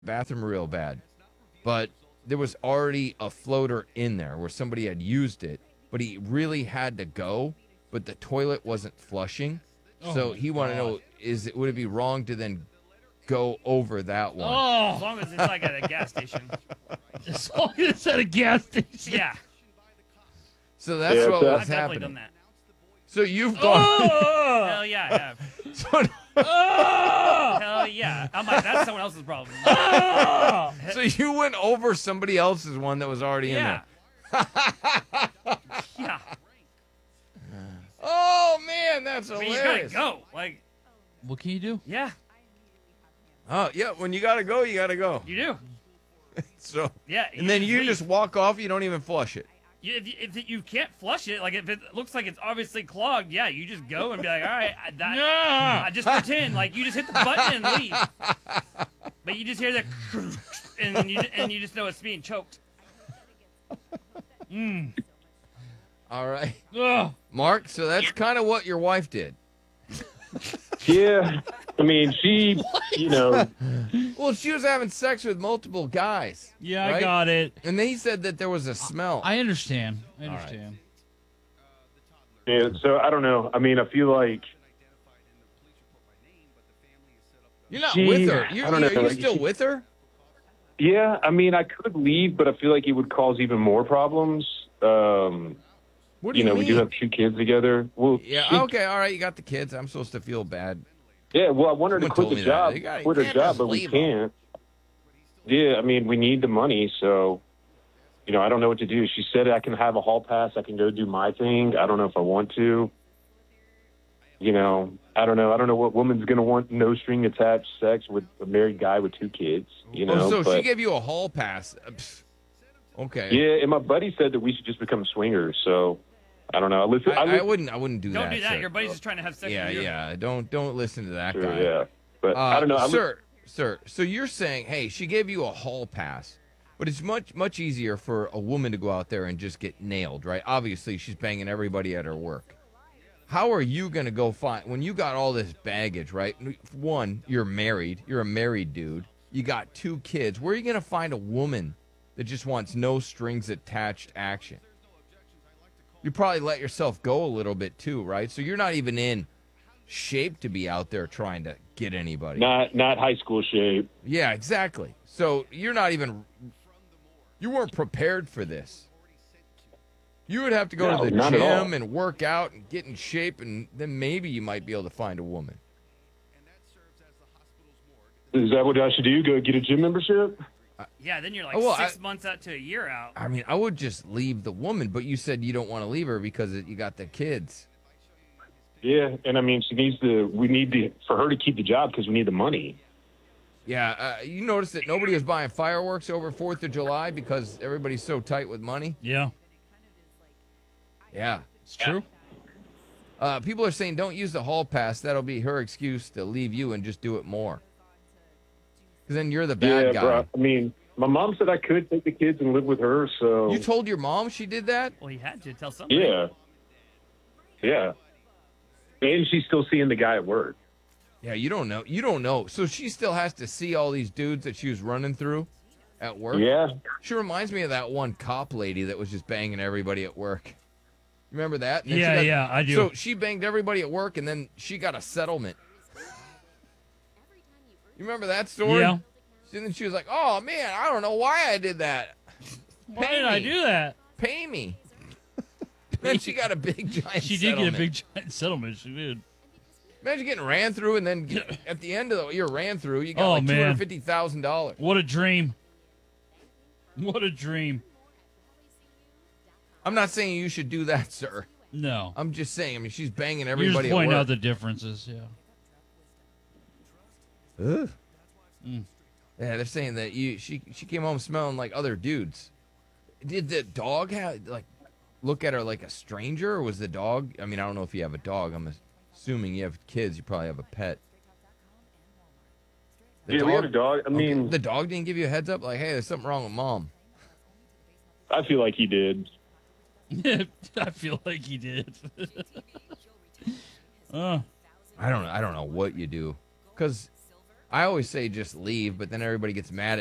bathroom real bad, but there was already a floater in there where somebody had used it, but he really had to go, but the toilet wasn't flushing. Oh So my he wanted to God. know, would it be wrong to then go over that one? Oh, As long as it's like at a gas station. as long as it's at a gas station. Yeah, So that's Yeah, what so- was I've definitely happening. done that. So you've gone. Oh! Hell yeah, I have. so, Oh! Hell yeah. I'm like, that's someone else's problem. Oh! so you went over somebody else's one that was already in Yeah. there. Yeah. Oh man, that's I mean, you hilarious. gotta go. Like, What can you do? yeah, Oh yeah, when you gotta go, you gotta go. you do. So Yeah. and then you leave. just walk off. You don't even flush it. If you can't flush it, like if it looks like it's obviously clogged, yeah, you just go and be like, all right, Yeah. I just pretend like you just hit the button and leave. But you just hear that, and you just know it's being choked. All right, Ugh. Mark. So that's kind of what your wife did. Yeah. I mean, she, you know, Well, she was having sex with multiple guys. Yeah, I right? got it. And they said that there was a smell. I understand. I right. understand. yeah, so I don't know. I mean, I feel like You're not She- with her. I don't know, Are you like, still she- with her? yeah, I mean, I could leave, but I feel like it would cause even more problems. What do You know, mean? we do have 2 kids together. Well, Yeah. she- Okay. All right. You got the kids. I'm supposed to feel bad. Yeah, well, I want her to Someone quit told the me that. job, You gotta- quit you her can't job, just but we leave 'em. can't. Yeah, I mean, we need the money, so, you know, I don't know what to do. She said I can have a hall pass. I can go do my thing. I don't know if I want to. You know, I don't know. I don't know what woman's going to want no string attached sex with a married guy with 2 kids, you know. Oh, so but, she gave you a hall pass. Okay. yeah, and my buddy said that we should just become swingers, so I don't know. Listen, I wouldn't do Don't that. do that. Sir. Your buddy's just trying to have sex Yeah, with you. yeah. Don't listen to that Sure, guy. yeah. But I don't know. I Sir. So you're saying, hey, she gave you a hall pass, but it's much easier for a woman to go out there and just get nailed, right? Obviously, she's banging everybody at her work. How are you gonna go find when you got all this baggage, right? One, you're married. You're a married dude. You got 2 kids. Where are you gonna find a woman that just wants no strings attached action? You probably let yourself go a little bit too, right? So you're not even in shape to be out there trying to get anybody. not high school shape. Yeah, exactly. So you weren't prepared for this. You would have to go No, to the not at all. gym and work out and get in shape, and then maybe you might be able to find a woman. Is that what I should do? Go get a gym membership? Yeah, then you're like Oh, well, 6 months out to a year out. I mean, I would just leave the woman, but you said you don't want to leave her because you got the kids. Yeah, and I mean, we need for her to keep the job because we need the money. Yeah, you noticed that nobody was buying fireworks over 4th of July because everybody's so tight with money? Yeah, Yeah. it's true. People are saying don't use the hall pass. That'll be her excuse to leave you and just do it more. Because then you're the bad Yeah, guy. bro. I mean, my mom said I could take the kids and live with her, so You told your mom she did that? Well, you had to tell somebody. yeah, yeah. And she's still seeing the guy at work. Yeah, you don't know. You don't know. So she still has to see all these dudes that she was running through at work? Yeah, She reminds me of that one cop lady that was just banging everybody at work. Remember that? And then she Yeah, got- yeah, I do. So she banged everybody at work, and then she got a settlement. You remember that story? Yeah. And then she was like, oh, man, I don't know why I did that. Why Pay did I me. do that? Pay me. Then she got a big giant She did get a settlement. big giant settlement. She did. Imagine getting ran through, and then at the end of the year ran through, you got Oh, like man. $250,000. What a dream. What a dream. I'm not saying you should do that, sir. No. I'm just saying, I mean, she's banging You're everybody just pointing at out work. the differences, yeah. Ugh. Mm. Yeah, they're saying that she came home smelling like other dudes. Did the dog look at her like a stranger, or was the dog? I mean, I don't know if you have a dog. I'm assuming you have kids. You probably have a pet. The yeah. We had a dog. I mean, the dog didn't give you a heads up, like, hey, there's something wrong with mom. I feel like he did. I feel like he did. uh, I don't know what you do, because I always say just leave, but then everybody gets mad